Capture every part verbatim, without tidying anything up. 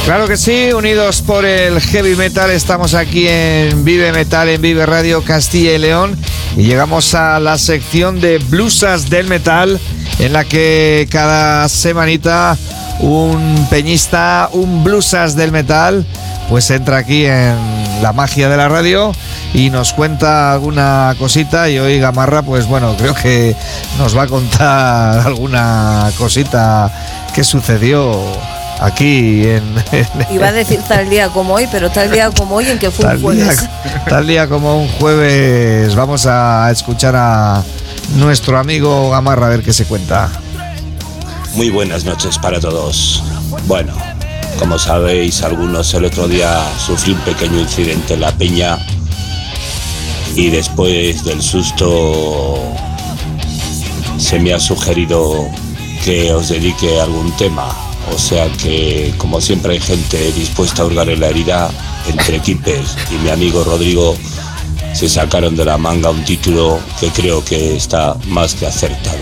Claro que sí, unidos por el heavy metal, estamos aquí en Vive Metal, en Vive Radio Castilla y León, y llegamos a la sección de blusas del metal, en la que cada semanita un peñista, un blusas del metal, pues entra aquí en la magia de la radio y nos cuenta alguna cosita. Y hoy Gamarra, pues bueno, creo que nos va a contar alguna cosita que sucedió aquí en, en... Iba a decir tal día como hoy, pero tal día como hoy en que fue tal un jueves. Día, tal día como un jueves. Vamos a escuchar a nuestro amigo Gamarra a ver qué se cuenta. Muy buenas noches para todos. Bueno, como sabéis algunos, el otro día sufrí un pequeño incidente en la peña y después del susto se me ha sugerido que os dedique a algún tema. O sea que, como siempre, hay gente dispuesta a hurgar en la herida. Entre Keepers y mi amigo Rodrigo se sacaron de la manga un título que creo que está más que acertado.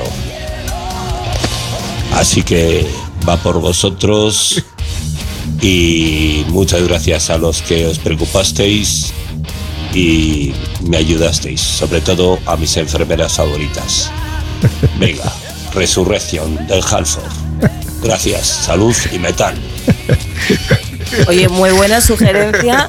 Así que va por vosotros y muchas gracias a los que os preocupasteis y me ayudasteis, sobre todo a mis enfermeras favoritas. Venga, Resurrección del Halford. Gracias, salud y metal. Oye, muy buena sugerencia